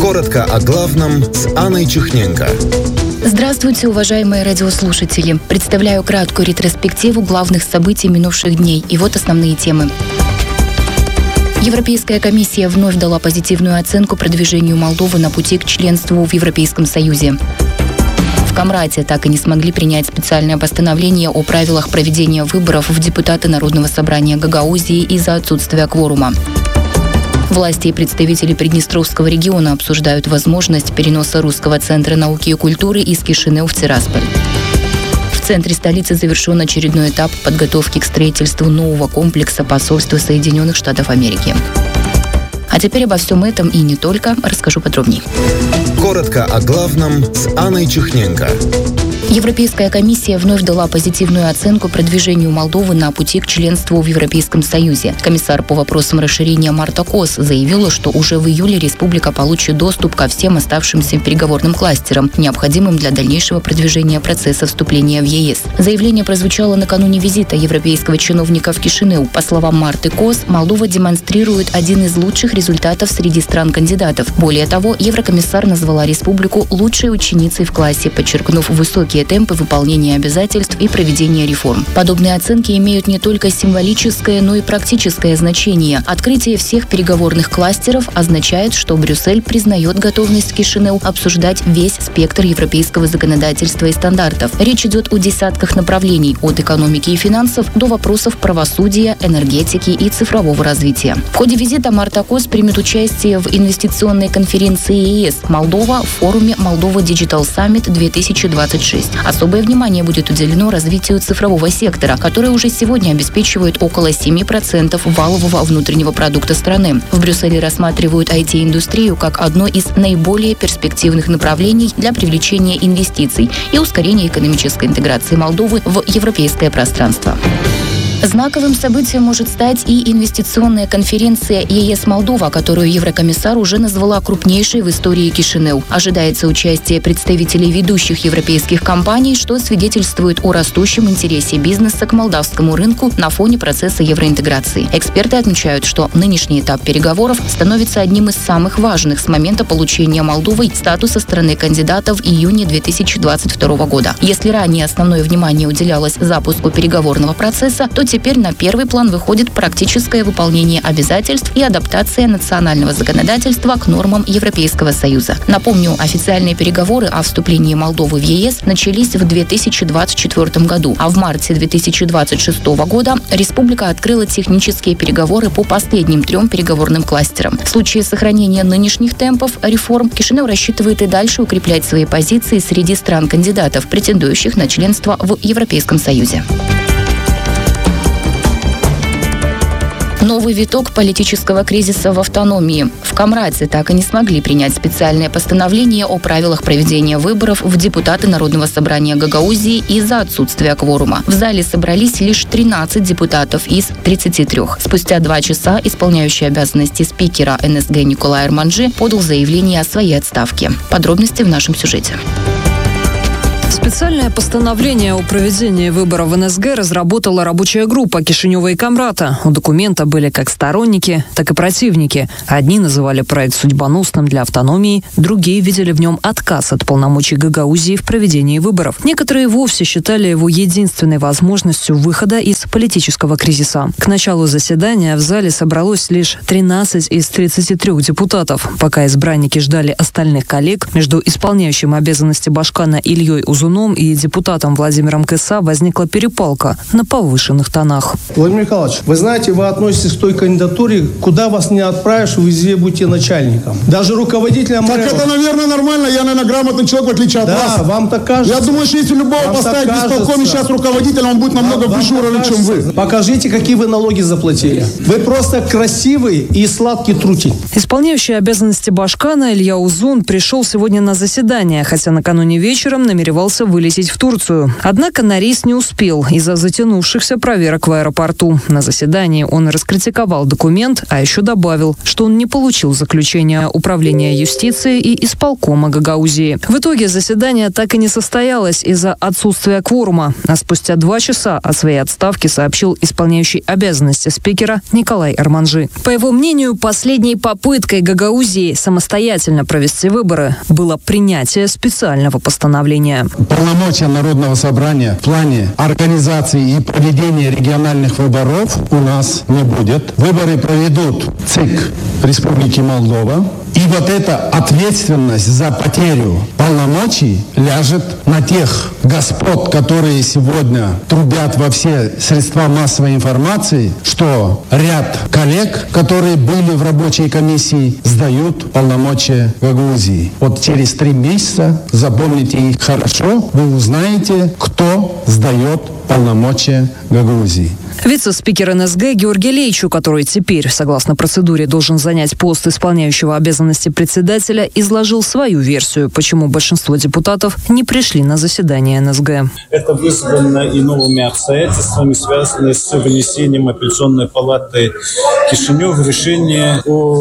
Коротко о главном с Анной Чехненко. Здравствуйте, уважаемые радиослушатели. Представляю краткую ретроспективу главных событий минувших дней. И вот основные темы. Европейская комиссия вновь дала позитивную оценку продвижению Молдовы на пути к членству в Европейском Союзе. В Камрате так и не смогли принять специальное постановление о правилах проведения выборов в депутаты Народного собрания Гагаузии из-за отсутствия кворума. Власти и представители Приднестровского региона обсуждают возможность переноса Русского центра науки и культуры из Кишинеу в Тирасполь. В центре столицы завершен очередной этап подготовки к строительству нового комплекса посольства Соединенных Штатов Америки. А теперь обо всем этом и не только расскажу подробнее. Коротко о главном с Анной Чехненко. Европейская комиссия вновь дала позитивную оценку продвижению Молдовы на пути к членству в Европейском Союзе. Комиссар по вопросам расширения Марта Кос заявила, что уже в июле республика получит доступ ко всем оставшимся переговорным кластерам, необходимым для дальнейшего продвижения процесса вступления в ЕС. Заявление прозвучало накануне визита европейского чиновника в Кишинеу. По словам Марты Кос, Молдова демонстрирует один из лучших результатов среди стран-кандидатов. Более того, еврокомиссар назвала республику лучшей ученицей в классе, подчеркнув высокие темпы выполнения обязательств и проведения реформ. Подобные оценки имеют не только символическое, но и практическое значение. Открытие всех переговорных кластеров означает, что Брюссель признает готовность Кишинеу обсуждать весь спектр европейского законодательства и стандартов. Речь идет о десятках направлений, от экономики и финансов до вопросов правосудия, энергетики и цифрового развития. В ходе визита Марта Кос примет участие в инвестиционной конференции ЕС «Молдова» в форуме «Молдова Digital Summit 2026». Особое внимание будет уделено развитию цифрового сектора, который уже сегодня обеспечивает около 7% валового внутреннего продукта страны. В Брюсселе рассматривают IT-индустрию как одно из наиболее перспективных направлений для привлечения инвестиций и ускорения экономической интеграции Молдовы в европейское пространство. Знаковым событием может стать и инвестиционная конференция ЕС «Молдова», которую еврокомиссар уже назвала крупнейшей в истории Кишинеу. Ожидается участие представителей ведущих европейских компаний, что свидетельствует о растущем интересе бизнеса к молдавскому рынку на фоне процесса евроинтеграции. Эксперты отмечают, что нынешний этап переговоров становится одним из самых важных с момента получения Молдовой статуса страны кандидата в июне 2022 года. Если ранее основное внимание уделялось запуску переговорного процесса, то теперь на первый план выходит практическое выполнение обязательств и адаптация национального законодательства к нормам Европейского Союза. Напомню, официальные переговоры о вступлении Молдовы в ЕС начались в 2024 году, а в марте 2026 года республика открыла технические переговоры по последним 3 переговорным кластерам. В случае сохранения нынешних темпов реформ Кишинеу рассчитывает и дальше укреплять свои позиции среди стран-кандидатов, претендующих на членство в Европейском Союзе. Новый виток политического кризиса в автономии. В Камрате так и не смогли принять специальное постановление о правилах проведения выборов в депутаты Народного собрания Гагаузии из-за отсутствия кворума. В зале собрались лишь 13 депутатов из 33. Спустя 2 часа исполняющий обязанности спикера НСГ Николай Арманджи подал заявление о своей отставке. Подробности в нашем сюжете. Специальное постановление о проведении выборов в НСГ разработала рабочая группа Кишинева и Камрата. У документа были как сторонники, так и противники. Одни называли проект судьбоносным для автономии, другие видели в нем отказ от полномочий Гагаузии в проведении выборов. Некоторые вовсе считали его единственной возможностью выхода из политического кризиса. К началу заседания в зале собралось лишь 13 из 33 депутатов. Пока избранники ждали остальных коллег, между исполняющим обязанности Башкана Ильей Узуновым и депутатом Владимиром Кеса возникла перепалка на повышенных тонах. Владимир Николаевич, вы знаете, вы относитесь к той кандидатуре, куда вас не отправишь, вы везде будете начальником. Даже руководителем... Так это, наверное, нормально. Я, наверное, грамотный человек, в отличие от вас. Да, вам так кажется. Я думаю, что если любого вам поставить в исполкоме сейчас руководителем, он будет намного выше уровня, чем вы. Покажите, какие вы налоги заплатили. Вы просто красивый и сладкий трутень. Исполняющий обязанности Башкана Илья Узун пришел сегодня на заседание, хотя накануне вечером намеревался собирался вылететь в Турцию. Однако на рейс не успел из-за затянувшихся проверок в аэропорту. На заседании он раскритиковал документ, а еще добавил, что он не получил заключения Управления юстиции и исполкома Гагаузии. В итоге заседание так и не состоялось из-за отсутствия кворума, а спустя 2 часа о своей отставке сообщил исполняющий обязанности спикера Николай Арманжи. По его мнению, последней попыткой Гагаузии самостоятельно провести выборы было принятие специального постановления. Полномочия Народного собрания в плане организации и проведения региональных выборов у нас не будет. Выборы проведут ЦИК Республики Молдова. И вот эта ответственность за потерю полномочий ляжет на тех господ, которые сегодня трубят во все средства массовой информации, что ряд коллег, которые были в рабочей комиссии, сдают полномочия Гагаузии. Вот через 3 месяца, запомните их хорошо, вы узнаете, кто сдает полномочия Гагаузии. Вице-спикер НСГ Георгий Лейчу, который теперь, согласно процедуре, должен занять пост исполняющего обязанности председателя, изложил свою версию, почему большинство депутатов не пришли на заседание НСГ. Это вызвано и новыми обстоятельствами, связанными с вынесением апелляционной палаты Кишинев решения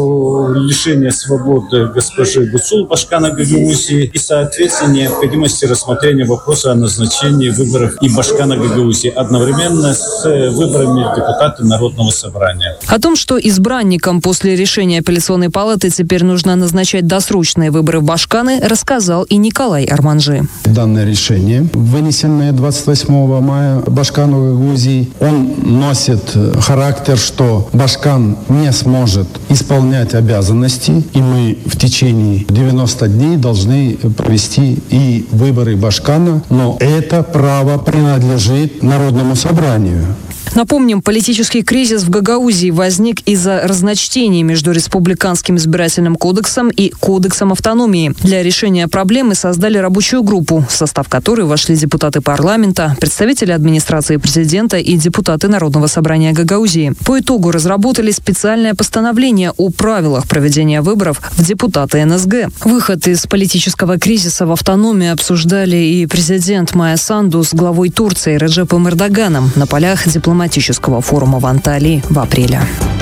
о лишении свободы госпожи Гуцул Башкана Гагаузии и, соответственно, необходимости рассмотрения вопроса о назначении выборов и Башкана Гагаузии одновременно с выборами депутата Народного собрания. О том, что избранникам после решения апелляционной палаты теперь нужно назначать досрочные выборы в Башканы, рассказал и Николай Арманжи. Данное решение, вынесенное 28 мая Башкану Гагаузии, он носит характер, что Башкан не сможет исполнять обязанности, и мы в течение 90 дней должны провести и выборы Башкана, но это право принадлежит Народному собранию. Напомним, политический кризис в Гагаузии возник из-за разночтений между Республиканским избирательным кодексом и Кодексом автономии. Для решения проблемы создали рабочую группу, в состав которой вошли депутаты парламента, представители администрации президента и депутаты Народного собрания Гагаузии. По итогу разработали специальное постановление о правилах проведения выборов в депутаты НСГ. Выход из политического кризиса в автономии обсуждали и президент Майя Санду с главой Турции Реджепом Эрдоганом на полях дипломатического форума в Анталии в апреле.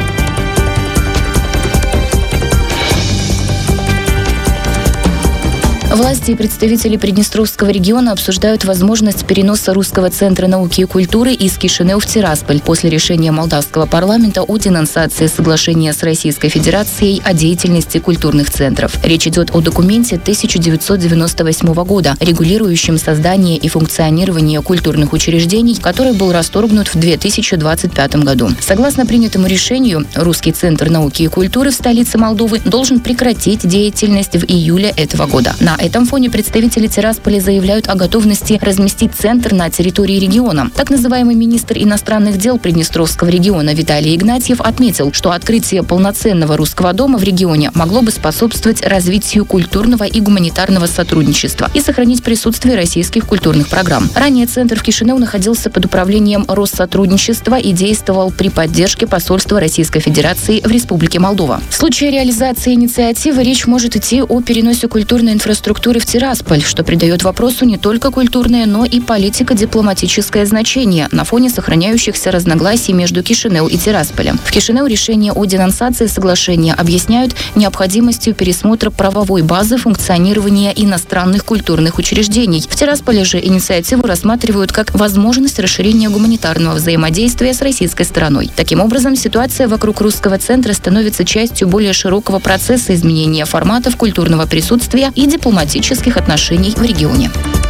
Власти и представители Приднестровского региона обсуждают возможность переноса Русского центра науки и культуры из Кишинева в Тирасполь после решения молдавского парламента о денонсации соглашения с Российской Федерацией о деятельности культурных центров. Речь идет о документе 1998 года, регулирующем создание и функционирование культурных учреждений, который был расторгнут в 2025 году. Согласно принятому решению, Русский центр науки и культуры в столице Молдовы должен прекратить деятельность в июле этого года. На этом фоне представители Тирасполя заявляют о готовности разместить центр на территории региона. Так называемый министр иностранных дел Приднестровского региона Виталий Игнатьев отметил, что открытие полноценного русского дома в регионе могло бы способствовать развитию культурного и гуманитарного сотрудничества и сохранить присутствие российских культурных программ. Ранее центр в Кишиневе находился под управлением Россотрудничества и действовал при поддержке посольства Российской Федерации в Республике Молдова. В случае реализации инициативы речь может идти о переносе культурной инфраструктуры в Тирасполь, что придает вопросу не только культурное, но и политико-дипломатическое значение на фоне сохраняющихся разногласий между Кишинев и Тирасполем. В Кишинев решение о денонсации соглашения объясняют необходимостью пересмотра правовой базы функционирования иностранных культурных учреждений. В Тирасполе же инициативу рассматривают как возможность расширения гуманитарного взаимодействия с российской стороной. Таким образом, ситуация вокруг Русского центра становится частью более широкого процесса изменения форматов культурного присутствия и дипломатических отношений в регионе.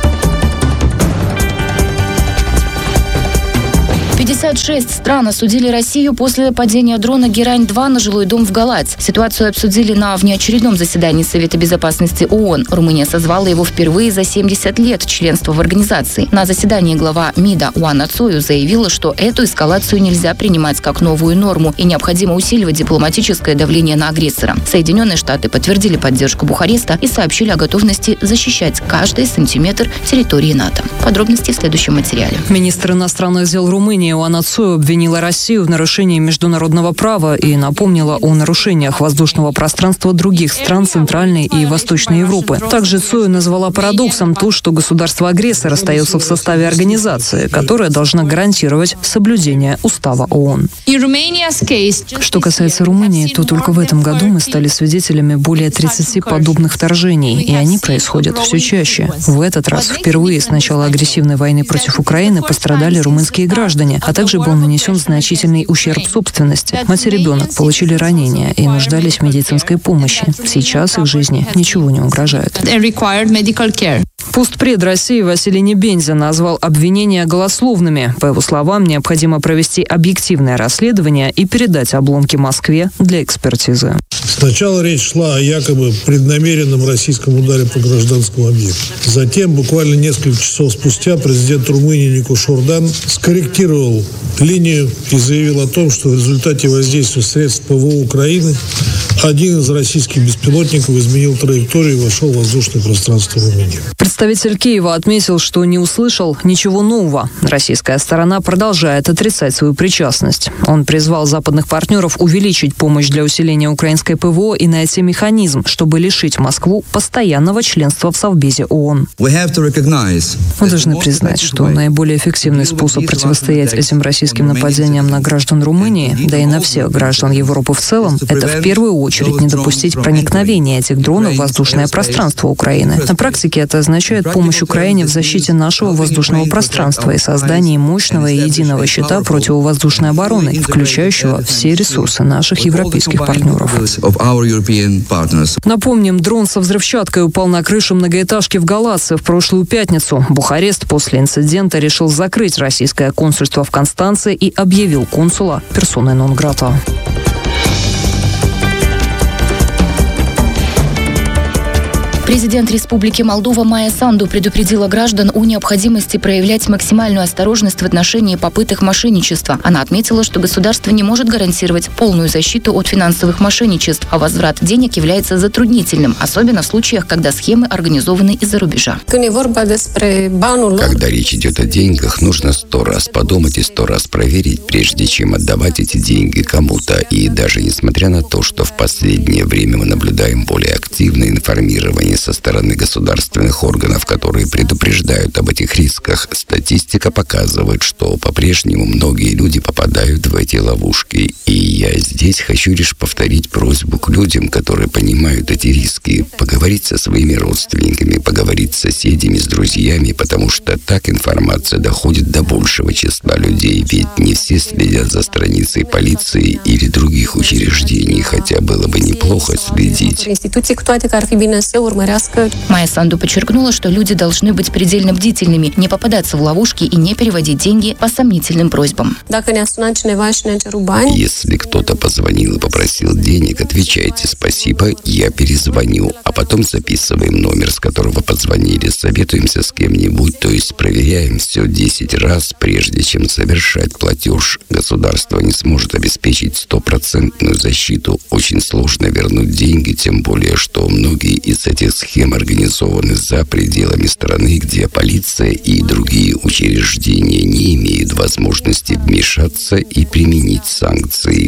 56 стран осудили Россию после падения дрона «Герань-2» на жилой дом в Галац. Ситуацию обсудили на внеочередном заседании Совета безопасности ООН. Румыния созвала его впервые за 70 лет членства в организации. На заседании глава МИДа Уана Цою заявила, что эту эскалацию нельзя принимать как новую норму и необходимо усиливать дипломатическое давление на агрессора. Соединенные Штаты подтвердили поддержку Бухареста и сообщили о готовности защищать каждый сантиметр территории НАТО. Подробности в следующем материале. Министр иностранных дел Румынии Оана Цой обвинила Россию в нарушении международного права и напомнила о нарушениях воздушного пространства других стран Центральной и Восточной Европы. Также Цой назвала парадоксом то, что государство-агрессор остается в составе организации, которая должна гарантировать соблюдение устава ООН. Что касается Румынии, то только в этом году мы стали свидетелями более 30 подобных вторжений, и они происходят все чаще. В этот раз впервые с начала агрессивной войны против Украины пострадали румынские граждане, а также был нанесен значительный ущерб собственности. Мать и ребенок получили ранения и нуждались в медицинской помощи. Сейчас их жизни ничего не угрожает. Постпред России Василий Небензя назвал обвинения голословными. По его словам, необходимо провести объективное расследование и передать обломки Москве для экспертизы. Сначала речь шла о якобы преднамеренном российском ударе по гражданскому объекту. Затем, буквально несколько часов спустя, президент Румынии Никош Ордан скорректировал линию и заявил о том, что в результате воздействия средств ПВО Украины один из российских беспилотников изменил траекторию и вошел в воздушное пространство Румынии. Представитель Киева отметил, что не услышал ничего нового. Российская сторона продолжает отрицать свою причастность. Он призвал западных партнеров увеличить помощь для усиления украинской ПВО и найти механизм, чтобы лишить Москву постоянного членства в Совбезе ООН. Мы должны признать, что наиболее эффективный способ противостоять этим российским нападениям на граждан Румынии, да и на всех граждан Европы в целом, это в первую очередь не допустить проникновения этих дронов в воздушное пространство Украины. На практике это означает помощь Украине в защите нашего воздушного пространства и создании мощного и единого щита противовоздушной обороны, включающего все ресурсы наших европейских партнеров. Напомним, дрон со взрывчаткой упал на крышу многоэтажки в Галаце в прошлую пятницу. Бухарест после инцидента решил закрыть российское консульство в Констанце и объявил консула персоной нон-грата. Президент Республики Молдова Майя Санду предупредила граждан о необходимости проявлять максимальную осторожность в отношении попыток мошенничества. Она отметила, что государство не может гарантировать полную защиту от финансовых мошенничеств, а возврат денег является затруднительным, особенно в случаях, когда схемы организованы из-за рубежа. Когда речь идет о деньгах, нужно 100 раз подумать и 100 раз проверить, прежде чем отдавать эти деньги кому-то. И даже несмотря на то, что в последнее время мы наблюдаем более активное информирование со стороны государственных органов, которые предупреждают об этих рисках, статистика показывает, что по-прежнему многие люди попадают в эти ловушки. И я здесь хочу лишь повторить просьбу к людям, которые понимают эти риски, поговорить со своими родственниками, поговорить с соседями, с друзьями, потому что так информация доходит до большего числа людей, ведь не все следят за страницей полиции или других учреждений, хотя было бы неплохо следить. Майя Санду подчеркнула, что люди должны быть предельно бдительными, не попадаться в ловушки и не переводить деньги по сомнительным просьбам. Если кто-то позвонил и попросил денег, отвечайте «спасибо, я перезвоню», а потом записываем номер, с которого позвонили, советуемся с кем-нибудь, то есть проверяем все 10 раз, прежде чем совершать платеж. Государство не сможет обеспечить 100% защиту. Очень сложно вернуть деньги, тем более, что многие из этих схем организованы за пределами страны, где полиция и другие учреждения не имеют возможности вмешаться и применить санкции.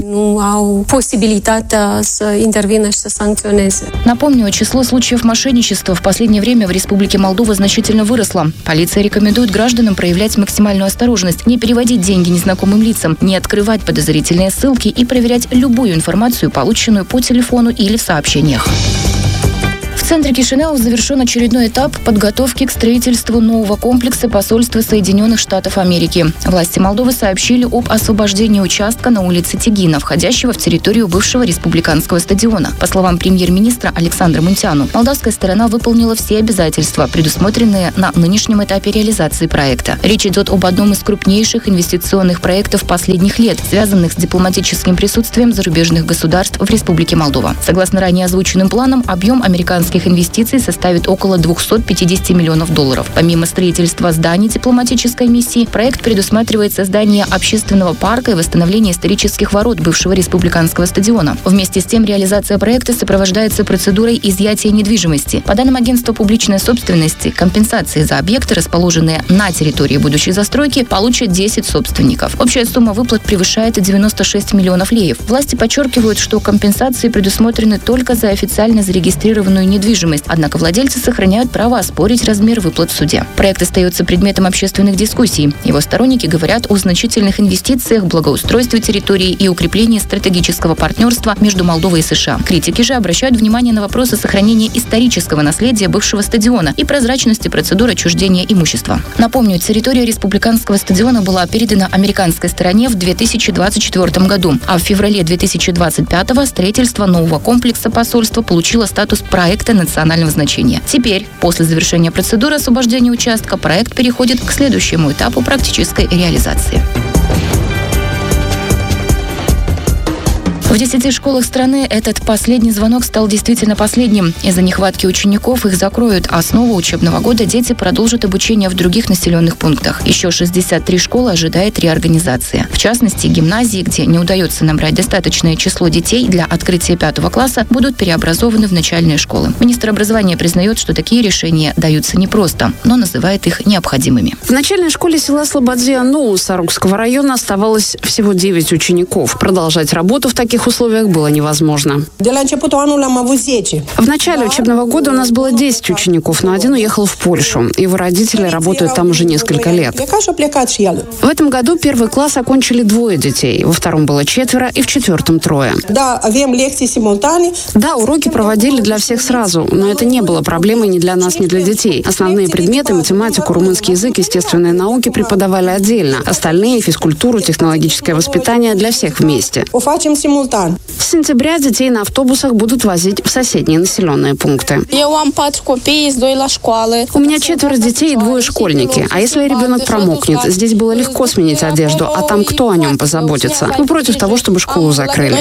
Напомню, число случаев мошенничества в последнее время в Республике Молдова значительно выросло. Полиция рекомендует гражданам проявлять максимальную осторожность, не переводить деньги незнакомым лицам, не открывать подозрительные ссылки и проверять любую информацию, полученную по телефону или в сообщениях. В центре Кишинева завершен очередной этап подготовки к строительству нового комплекса посольства Соединенных Штатов Америки. Власти Молдовы сообщили об освобождении участка на улице Тегина, входящего в территорию бывшего республиканского стадиона. По словам премьер-министра Александра Мунтяну, молдавская сторона выполнила все обязательства, предусмотренные на нынешнем этапе реализации проекта. Речь идет об одном из крупнейших инвестиционных проектов последних лет, связанных с дипломатическим присутствием зарубежных государств в Республике Молдова. Согласно ранее озвученным планам, объем американских стратегических инвестиций составит около $250 миллионов. Помимо строительства зданий дипломатической миссии, проект предусматривает создание общественного парка и восстановление исторических ворот бывшего республиканского стадиона. Вместе с тем, реализация проекта сопровождается процедурой изъятия недвижимости. По данным агентства публичной собственности, компенсации за объекты, расположенные на территории будущей застройки, получат 10 собственников. Общая сумма выплат превышает 96 миллионов леев. Власти подчеркивают, что компенсации предусмотрены только за официально зарегистрированную недвижимость, однако владельцы сохраняют право оспорить размер выплат в суде. Проект остается предметом общественных дискуссий. Его сторонники говорят о значительных инвестициях, благоустройстве территории и укреплении стратегического партнерства между Молдовой и США. Критики же обращают внимание на вопросы сохранения исторического наследия бывшего стадиона и прозрачности процедуры отчуждения имущества. Напомню, территория республиканского стадиона была передана американской стороне в 2024 году, а в феврале 2025 строительство нового комплекса посольства получило статус проекта национального значения. Теперь, после завершения процедуры освобождения участка, проект переходит к следующему этапу практической реализации. В 10 школах страны этот последний звонок стал действительно последним. Из-за нехватки учеников их закроют, а с нового учебного года дети продолжат обучение в других населенных пунктах. Еще 63 школы ожидает реорганизация. В частности, гимназии, где не удается набрать достаточное число детей для открытия 5 класса, будут переобразованы в начальные школы. Министр образования признает, что такие решения даются непросто, но называет их необходимыми. В начальной школе села Слободзия-Ноу Сарукского района оставалось всего 9 учеников. Продолжать работу в таких условиях было невозможно. В начале учебного года у нас было 10 учеников, но один уехал в Польшу. Его родители работают там уже несколько лет. В этом году 1 класс окончили 2 детей, во втором было 4 и в 4 3. Да, уроки проводили для всех сразу, но это не было проблемой ни для нас, ни для детей. Основные предметы, математику, румынский язык, естественные науки преподавали отдельно. Остальные, физкультуру, технологическое воспитание для всех вместе. С сентября детей на автобусах будут возить в соседние населенные пункты. У меня 4 детей и 2 школьники. А если ребенок промокнет? Здесь было легко сменить одежду, а там кто о нем позаботится? Мы против того, чтобы школу закрыли.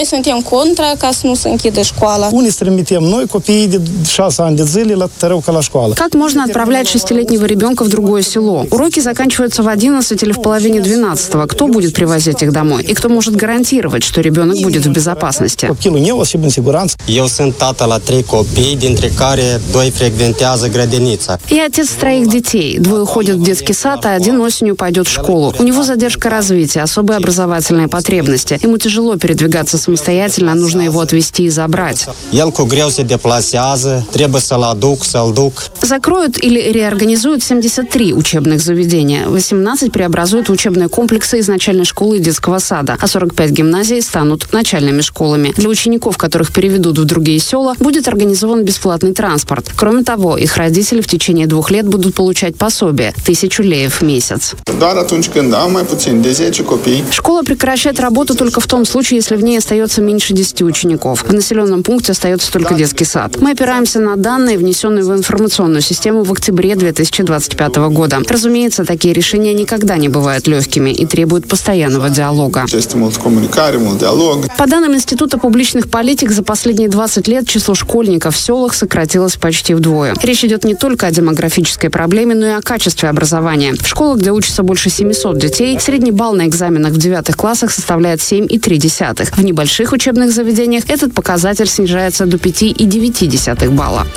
Как можно отправлять 6-летнего ребенка в другое село? Уроки заканчиваются в 11 или в половине 12. Кто будет привозить их домой? И кто может гарантировать, что ребенок будет в безопасности? Я отец 3 детей. 2 ходят в детский сад, а 1 осенью пойдет в школу. У него задержка развития, особые образовательные потребности. Ему тяжело передвигаться самостоятельно, нужно его отвезти и забрать. Закроют или реорганизуют 73 учебных заведения. 18 преобразуют в учебные комплексы из начальной школы и детского сада, а 45 гимназий станут начальными школами. Для учеников, которых переведут в другие села, будет организован бесплатный транспорт. Кроме того, их родители в течение 2 лет будут получать пособие – 1000 леев в месяц. Школа прекращает работу только в том случае, если в ней остается меньше 10 учеников. В населенном пункте остается только детский сад. Мы опираемся на данные, внесенные в информационную систему в октябре 2025 года. Разумеется, такие решения никогда не бывают легкими и требуют постоянного диалога. По данным Института публичных политик, за последние 20 лет число школьников в селах сократилось почти вдвое. Речь идет не только о демографической проблеме, но и о качестве образования. В школах, где учатся больше 700 детей, средний балл на экзаменах в 9 классах составляет 7,3. В небольших учебных заведениях этот показатель снижается до 5,9 балла.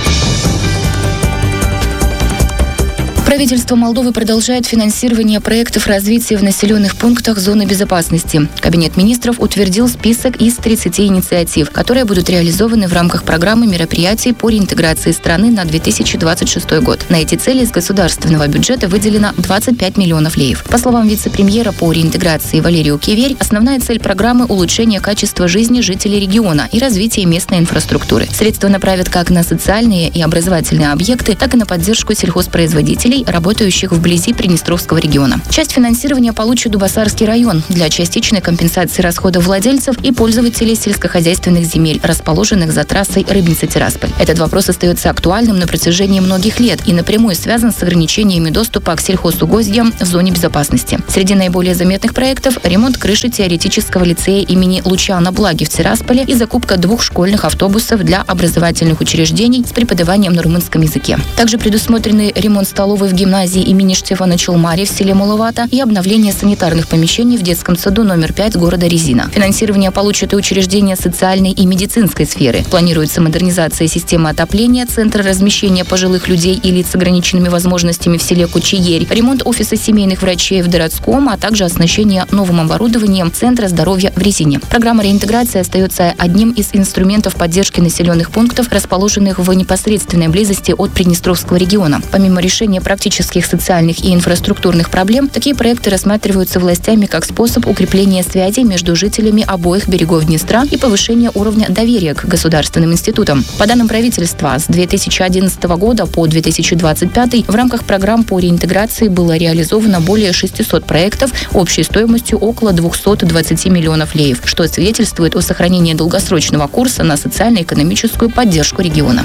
Правительство Молдовы продолжает финансирование проектов развития в населенных пунктах зоны безопасности. Кабинет министров утвердил список из 30 инициатив, которые будут реализованы в рамках программы мероприятий по реинтеграции страны на 2026 год. На эти цели из государственного бюджета выделено 25 миллионов леев. По словам вице-премьера по реинтеграции Валерию Кеверь, основная цель программы – улучшение качества жизни жителей региона и развитие местной инфраструктуры. Средства направят как на социальные и образовательные объекты, так и на поддержку сельхозпроизводителей, работающих вблизи Приднестровского региона. Часть финансирования получит Дубасарский район для частичной компенсации расходов владельцев и пользователей сельскохозяйственных земель, расположенных за трассой Рыбница-Тирасполь. Этот вопрос остается актуальным на протяжении многих лет и напрямую связан с ограничениями доступа к сельхозугодьям в зоне безопасности. Среди наиболее заметных проектов – ремонт крыши теоретического лицея имени Лучана Благи в Тирасполе и закупка 2 школьных автобусов для образовательных учреждений с преподаванием на румынском языке. Также предусмотрены ремонт столовой в гимназии имени Штефана Челмари в селе Муловата и обновление санитарных помещений в детском саду номер 5 города Резина. Финансирование получат и учреждения социальной и медицинской сферы. Планируется модернизация системы отопления, центра размещения пожилых людей и лиц с ограниченными возможностями в селе Кучиерь, ремонт офиса семейных врачей в Дородском, а также оснащение новым оборудованием Центра здоровья в Резине. Программа реинтеграции остается одним из инструментов поддержки населенных пунктов, расположенных в непосредственной близости от Приднестровского региона. Помимо решения практических социальных и инфраструктурных проблем, такие проекты рассматриваются властями как способ укрепления связей между жителями обоих берегов Днестра и повышения уровня доверия к государственным институтам. По данным правительства, с 2011 года по 2025 в рамках программ по реинтеграции было реализовано более 600 проектов общей стоимостью около 220 миллионов леев, что свидетельствует о сохранении долгосрочного курса на социально-экономическую поддержку региона.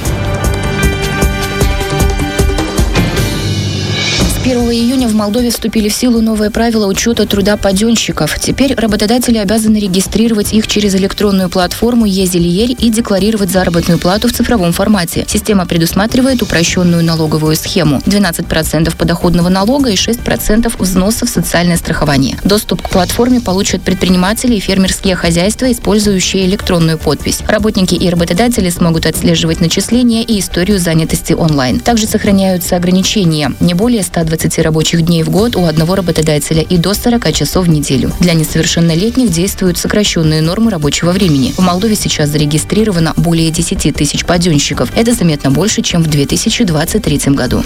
С 1 июня в Молдове вступили в силу новые правила учета труда паденщиков. Теперь работодатели обязаны регистрировать их через электронную платформу Езелиерь и декларировать заработную плату в цифровом формате. Система предусматривает упрощенную налоговую схему: 12% подоходного налога и 6% взносов в социальное страхование. Доступ к платформе получат предприниматели и фермерские хозяйства, использующие электронную подпись. Работники и работодатели смогут отслеживать начисления и историю занятости онлайн. Также сохраняются ограничения: не более 120 рабочих дней в год у одного работодателя и до 40 часов в неделю. Для несовершеннолетних действуют сокращенные нормы рабочего времени. В Молдове сейчас зарегистрировано более 10 тысяч паденщиков. Это заметно больше, чем в 2023 году.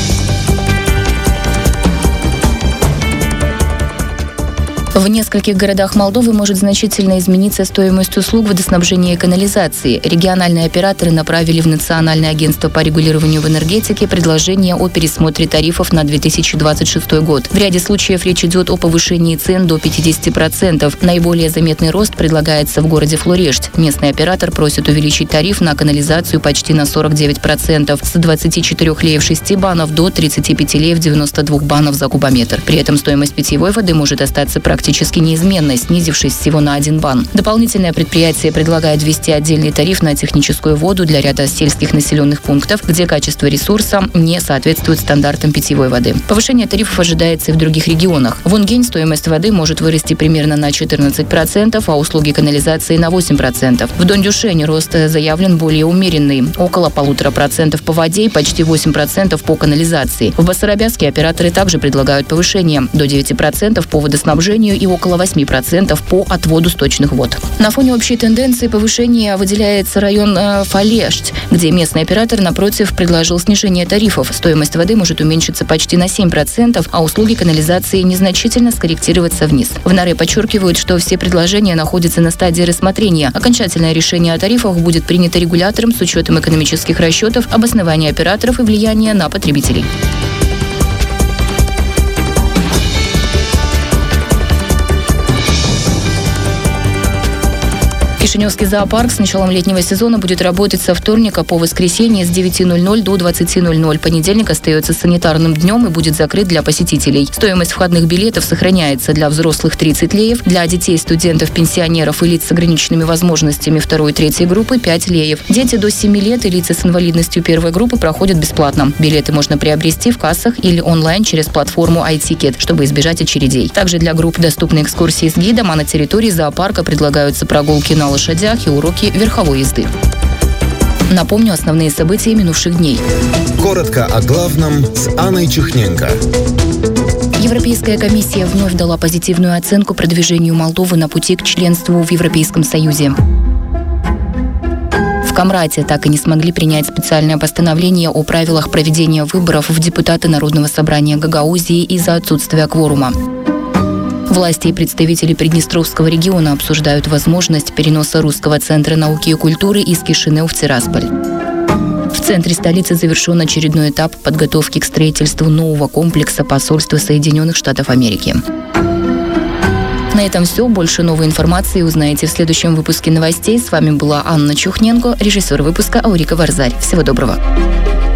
В нескольких городах Молдовы может значительно измениться стоимость услуг водоснабжения и канализации. Региональные операторы направили в Национальное агентство по регулированию в энергетике предложение о пересмотре тарифов на 2026 год. В ряде случаев речь идет о повышении цен до 50%. Наиболее заметный рост предлагается в городе Флорешть. Местный оператор просит увеличить тариф на канализацию почти на 49%, с 24 леев 6 банов до 35 леев 92 банов за кубометр. При этом стоимость питьевой воды может остаться практически неизменной, снизившись всего на 1 бан. Дополнительное предприятие предлагает ввести отдельный тариф на техническую воду для ряда сельских населенных пунктов, где качество ресурса не соответствует стандартам питьевой воды. Повышение тарифов ожидается и в других регионах. В Унгень стоимость воды может вырасти примерно на 14%, а услуги канализации на 8%. В Дондюшене рост заявлен более умеренный, около 1,5% по воде и почти 8% по канализации. В Басарабяске операторы также предлагают повышение до 9% по водоснабжению и около 8% по отводу сточных вод. На фоне общей тенденции повышения выделяется район Фалешть, где местный оператор, напротив, предложил снижение тарифов. Стоимость воды может уменьшиться почти на 7%, а услуги канализации незначительно скорректироваться вниз. В НАРЭ подчеркивают, что все предложения находятся на стадии рассмотрения. Окончательное решение о тарифах будет принято регулятором с учетом экономических расчетов, обоснования операторов и влияния на потребителей. Кишиневский зоопарк с началом летнего сезона будет работать со вторника по воскресенье с 9:00 до 20:00. Понедельник остается санитарным днем и будет закрыт для посетителей. Стоимость входных билетов сохраняется: для взрослых 30 леев, для детей, студентов, пенсионеров и лиц с ограниченными возможностями 2 и 3 группы 5 леев. Дети до 7 лет и лица с инвалидностью 1 группы проходят бесплатно. Билеты можно приобрести в кассах или онлайн через платформу iTicket, чтобы избежать очередей. Также для групп доступны экскурсии с гидом, а на территории зоопарка предлагаются прогулки на лошадях и уроки верховой езды. Напомню основные события минувших дней. Коротко о главном с Анной Чухненко. Европейская комиссия вновь дала позитивную оценку продвижению Молдовы на пути к членству в Европейском Союзе. В Камрате так и не смогли принять специальное постановление о правилах проведения выборов в депутаты Народного собрания Гагаузии из-за отсутствия кворума. Власти и представители Приднестровского региона обсуждают возможность переноса Русского центра науки и культуры из Кишинева в Тирасполь. В центре столицы завершен очередной этап подготовки к строительству нового комплекса посольства Соединенных Штатов Америки. На этом все. Больше новой информации узнаете в следующем выпуске новостей. С вами была Анна Чухненко, режиссер выпуска Аурика Варзарь. Всего доброго.